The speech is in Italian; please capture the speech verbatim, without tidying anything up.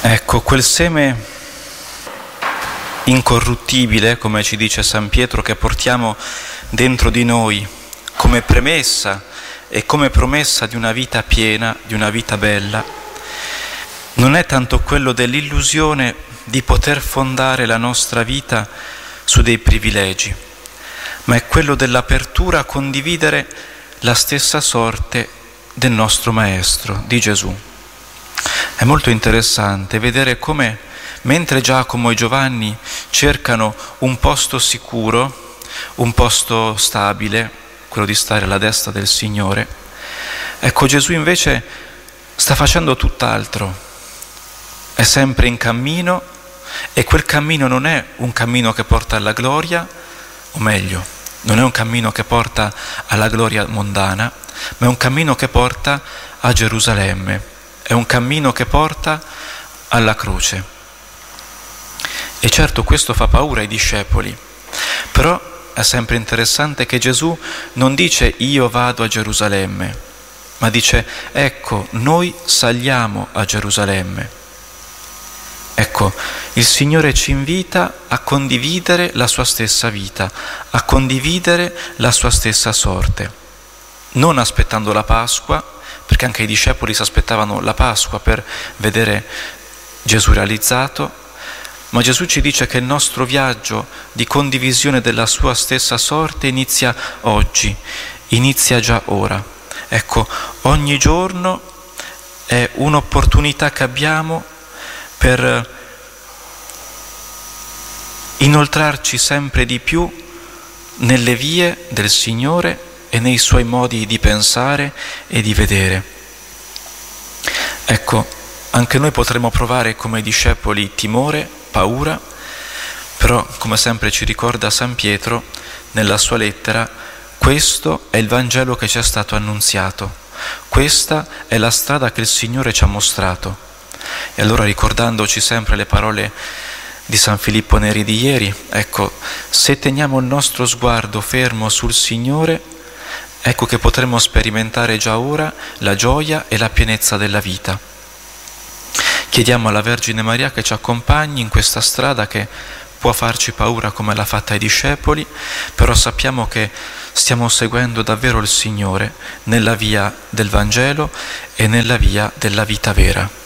Ecco, quel seme incorruttibile, come ci dice San Pietro, che portiamo dentro di noi come premessa e come promessa di una vita piena, di una vita bella, non è tanto quello dell'illusione di poter fondare la nostra vita su dei privilegi, ma è quello dell'apertura a condividere la stessa sorte del nostro Maestro, di Gesù. È molto interessante vedere come, mentre Giacomo e Giovanni cercano un posto sicuro, un posto stabile, quello di stare alla destra del Signore, ecco, Gesù invece sta facendo tutt'altro, è sempre in cammino, e quel cammino non è un cammino che porta alla gloria, o meglio, non è un cammino che porta alla gloria mondana, ma è un cammino che porta a Gerusalemme, è un cammino che porta alla croce. E certo questo fa paura ai discepoli, però è sempre interessante che Gesù non dice io vado a Gerusalemme, ma dice ecco, noi saliamo a Gerusalemme. Ecco, il Signore ci invita a condividere la sua stessa vita, a condividere la sua stessa sorte, non aspettando la Pasqua, perché anche i discepoli si aspettavano la Pasqua per vedere Gesù realizzato, ma Gesù ci dice che il nostro viaggio di condivisione della sua stessa sorte inizia oggi, inizia già ora. Ecco, ogni giorno è un'opportunità che abbiamo per inoltrarci sempre di più nelle vie del Signore e nei Suoi modi di pensare e di vedere. Ecco, anche noi potremo provare come discepoli timore, paura, però come sempre ci ricorda San Pietro nella sua lettera, questo è il Vangelo che ci è stato annunziato, questa è la strada che il Signore ci ha mostrato. E allora, ricordandoci sempre le parole di San Filippo Neri di ieri, ecco, se teniamo il nostro sguardo fermo sul Signore, ecco che potremo sperimentare già ora la gioia e la pienezza della vita. Chiediamo alla Vergine Maria che ci accompagni in questa strada che può farci paura come l'ha fatta ai discepoli, però sappiamo che stiamo seguendo davvero il Signore nella via del Vangelo e nella via della vita vera.